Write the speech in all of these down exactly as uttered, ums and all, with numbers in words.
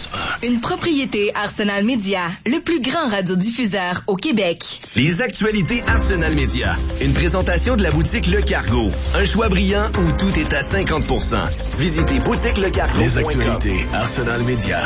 onze un. Une propriété Arsenal Média, le plus grand radiodiffuseur au Québec. Les actualités Arsenal Média. Une présentation de la boutique Le Cargo. Un choix brillant où tout est à cinquante pour cent. Visitez boutique le cargo point com. Les actualités Arsenal Média.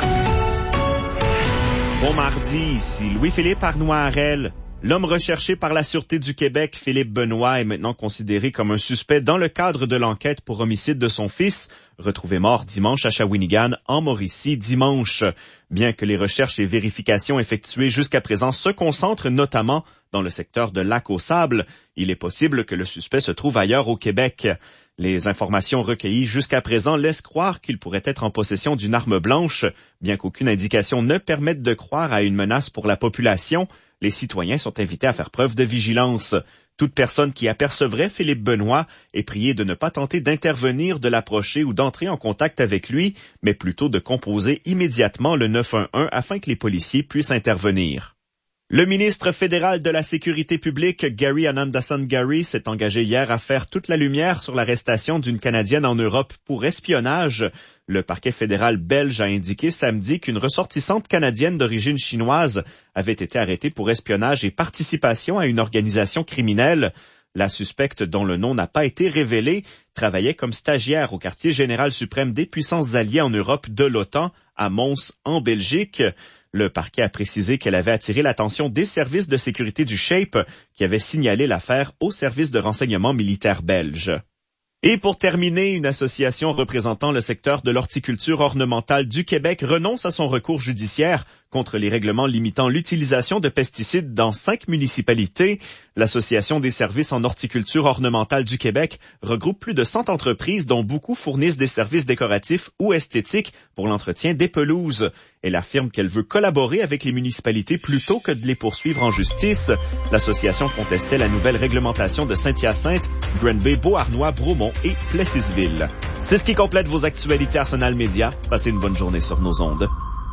Bon mardi, ici Louis-Philippe Arnois-Harel. L'homme recherché par la Sûreté du Québec, Philippe Benoît, est maintenant considéré comme un suspect dans le cadre de l'enquête pour homicide de son fils, retrouvé mort dimanche à Shawinigan, en Mauricie, dimanche. Bien que les recherches et vérifications effectuées jusqu'à présent se concentrent notamment dans le secteur de Lac-aux-Sables, il est possible que le suspect se trouve ailleurs au Québec. Les informations recueillies jusqu'à présent laissent croire qu'il pourrait être en possession d'une arme blanche. Bien qu'aucune indication ne permette de croire à une menace pour la population, les citoyens sont invités à faire preuve de vigilance. Toute personne qui apercevrait Philippe Benoît est priée de ne pas tenter d'intervenir, de l'approcher ou d'entrer en contact avec lui, mais plutôt de composer immédiatement le neuf un un afin que les policiers puissent intervenir. Le ministre fédéral de la Sécurité publique, Gary Anandasan-Gary, s'est engagé hier à faire toute la lumière sur l'arrestation d'une Canadienne en Europe pour espionnage. Le parquet fédéral belge a indiqué samedi qu'une ressortissante canadienne d'origine chinoise avait été arrêtée pour espionnage et participation à une organisation criminelle. La suspecte, dont le nom n'a pas été révélé, travaillait comme stagiaire au quartier général suprême des puissances alliées en Europe de l'OTAN, à Mons, en Belgique. Le parquet a précisé qu'elle avait attiré l'attention des services de sécurité du SHAPE qui avaient signalé l'affaire au service de renseignement militaire belge. Et pour terminer, une association représentant le secteur de l'horticulture ornementale du Québec renonce à son recours judiciaire contre les règlements limitant l'utilisation de pesticides dans cinq municipalités. L'Association des services en horticulture ornementale du Québec regroupe plus de cent entreprises dont beaucoup fournissent des services décoratifs ou esthétiques pour l'entretien des pelouses. Elle affirme qu'elle veut collaborer avec les municipalités plutôt que de les poursuivre en justice. L'association contestait la nouvelle réglementation de Saint-Hyacinthe, Granby, Beauharnois, Bromont et Plessisville. C'est ce qui complète vos actualités Arsenal Média. Passez une bonne journée sur nos ondes.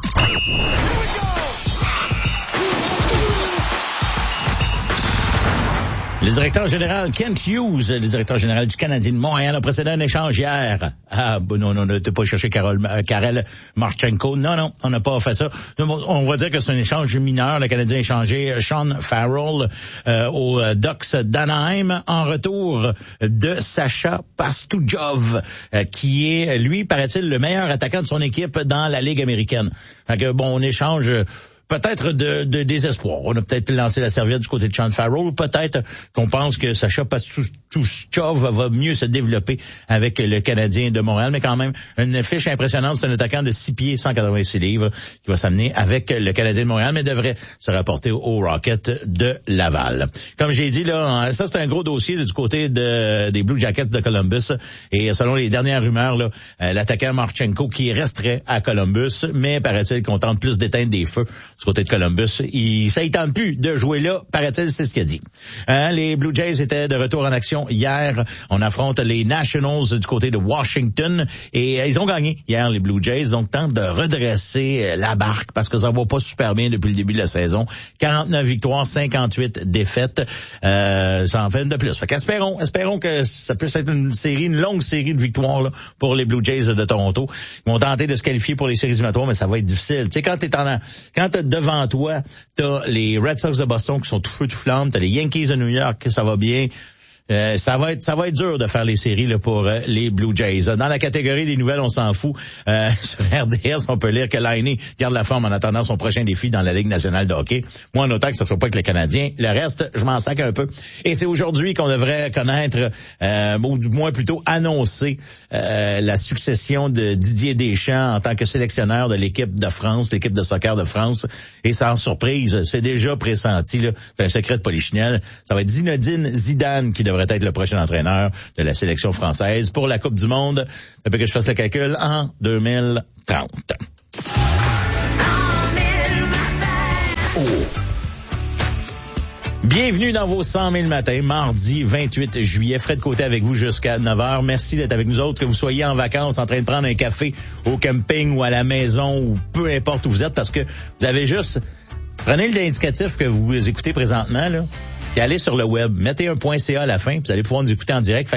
Le directeur général Kent Hughes, le directeur général du Canadien de Montréal, a procédé à un échange hier. Ah, bon, non, non, ne t'es pas chercher Karel, euh, Karel Marchenko. Non, non, on n'a pas fait ça. On va dire que c'est un échange mineur. Le Canadien a échangé Sean Farrell euh, aux Ducks d'Anaheim en retour de Sacha Pastujov, euh, qui est, lui, paraît-il, le meilleur attaquant de son équipe dans la Ligue américaine. Fait que, bon, on échange... Peut-être de, de désespoir. On a peut-être lancé la serviette du côté de Sean Farrell, ou peut-être qu'on pense que Sacha Pastujov va mieux se développer avec le Canadien de Montréal, mais quand même, une fiche impressionnante. C'est un attaquant de six pieds, cent quatre-vingt-six livres, qui va s'amener avec le Canadien de Montréal, mais devrait se rapporter au Rocket de Laval. Comme j'ai dit, là, ça c'est un gros dossier là, du côté de, des Blue Jackets de Columbus, et selon les dernières rumeurs, là, l'attaquant Marchenko qui resterait à Columbus, mais paraît-il qu'on tente plus d'éteindre des feux du côté de Columbus. Il, ça ne tente plus de jouer là, paraît-il, c'est ce qu'il a dit. Hein, les Blue Jays étaient de retour en action hier. On affronte les Nationals du côté de Washington et euh, ils ont gagné hier, les Blue Jays. Donc, tentent de redresser la barque parce que ça va pas super bien depuis le début de la saison. quarante-neuf victoires, cinquante-huit défaites. Euh, ça en fait une de plus. Fait qu'espérons, espérons que ça puisse être une série, une longue série de victoires là, pour les Blue Jays de Toronto. Ils vont tenter de se qualifier pour les séries éliminatoires, mais ça va être difficile. Tu sais, quand t'es en, quand t'as devant toi, t'as les Red Sox de Boston qui sont tout feu tout flamme, t'as les Yankees de New York que ça va bien. Euh, ça va être ça va être dur de faire les séries là pour euh, les Blue Jays. Dans la catégorie des nouvelles, on s'en fout. Euh, sur R D S, on peut lire que Laine garde la forme en attendant son prochain défi dans la Ligue nationale de hockey. Moi, en autant que ce soit pas avec les Canadiens. Le reste, je m'en sac un peu. Et c'est aujourd'hui qu'on devrait connaître, euh, ou du moins plutôt annoncer euh, la succession de Didier Deschamps en tant que sélectionneur de l'équipe de France, l'équipe de soccer de France. Et sans surprise, c'est déjà pressenti, là, c'est un secret de polichinelle. Ça va être Zinedine Zidane qui devrait être le prochain entraîneur de la sélection française pour la Coupe du Monde, depuis que je fasse le calcul, en deux mille trente. Oh. Bienvenue dans vos cent mille matins, mardi vingt-huit juillet. Fred Côté avec vous jusqu'à neuf heures. Merci d'être avec nous autres, que vous soyez en vacances, en train de prendre un café au camping ou à la maison ou peu importe où vous êtes, parce que vous avez juste... Prenez l'indicatif que vous écoutez présentement, là, et allez sur le web, mettez un .ca à la fin, puis vous allez pouvoir nous écouter en direct. Fait que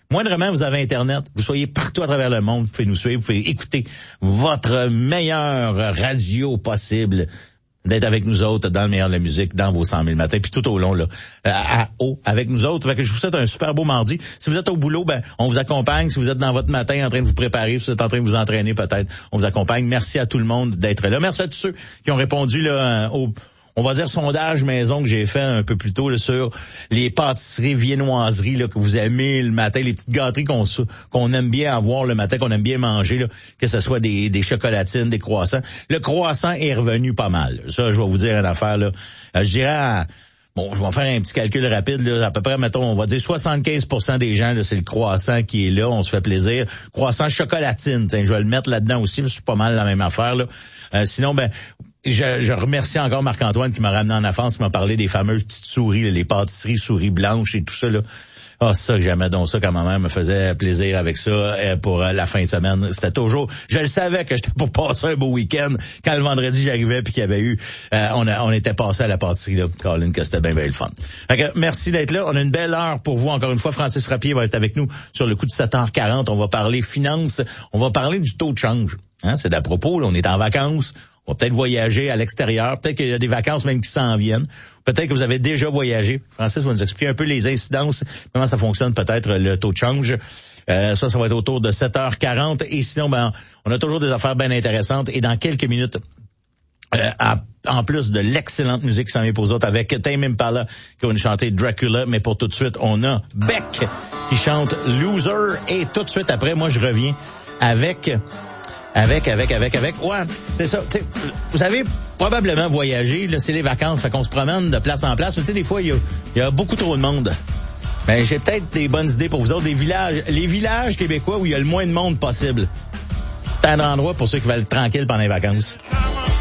Moindrement, vous avez Internet, vous soyez partout à travers le monde, vous pouvez nous suivre, vous pouvez écouter votre meilleure radio possible, d'être avec nous autres dans le meilleur de la musique, dans vos cent mille matins, puis tout au long, là, à, à haut, avec nous autres. Fait que je vous souhaite un super beau mardi. Si vous êtes au boulot, ben, on vous accompagne. Si vous êtes dans votre matin en train de vous préparer, si vous êtes en train de vous entraîner, peut-être, on vous accompagne. Merci à tout le monde d'être là. Merci à tous ceux qui ont répondu, là, au, on va dire, sondage maison que j'ai fait un peu plus tôt là, sur les pâtisseries, viennoiseries là, que vous aimez le matin, les petites gâteries qu'on qu'on aime bien avoir le matin, qu'on aime bien manger, là, que ce soit des, des chocolatines, des croissants. Le croissant est revenu pas mal. Ça, je vais vous dire une affaire. Là. Euh, je dirais... À, Bon, je vais faire un petit calcul rapide, là. À peu près, mettons, on va dire soixante-quinze pour cent des gens, là, c'est le croissant qui est là, on se fait plaisir. Croissant chocolatine, tiens, je vais le mettre là-dedans aussi, c'est pas mal la même affaire, là. Euh, sinon, ben, je, je remercie encore Marc-Antoine qui m'a ramené en avance, qui m'a parlé des fameuses petites souris, là, les pâtisseries souris blanches et tout ça, là. Ah, oh, ça que j'aimais donc ça quand ma mère me faisait plaisir avec ça euh, pour euh, la fin de semaine. C'était toujours... Je le savais que j'étais pour passer un beau week-end. Quand le vendredi j'arrivais puis qu'il y avait eu... Euh, on, a, on était passé à la pâtisserie, là. Colin, que c'était bien, bien le fun. Fait que, merci d'être là. On a une belle heure pour vous. Encore une fois, Francis Frappier va être avec nous sur le coup de sept heures quarante. On va parler finances. On va parler du taux de change. Hein, c'est d'à propos. Là, on est en vacances. On va peut-être voyager à l'extérieur. Peut-être qu'il y a des vacances même qui s'en viennent. Peut-être que vous avez déjà voyagé. Francis va nous expliquer un peu les incidences, comment ça fonctionne peut-être le taux de change. Euh, ça, ça va être autour de sept heures quarante. Et sinon, ben, on a toujours des affaires bien intéressantes. Et dans quelques minutes, euh, à, en plus de l'excellente musique qui s'en vient pour vous autres, avec Tame Impala qui va nous chanter Dracula. Mais pour tout de suite, on a Beck qui chante Loser. Et tout de suite après, moi, je reviens avec... Avec, avec, avec, avec. Ouais, c'est ça. T'sais, vous avez probablement voyagé, là, c'est les vacances, fait qu'on se promène de place en place. Tu sais, des fois, il y a, y a beaucoup trop de monde. Ben, j'ai peut-être des bonnes idées pour vous autres. Des villages, les villages québécois où il y a le moins de monde possible. C'est un endroit pour ceux qui veulent être tranquilles pendant les vacances.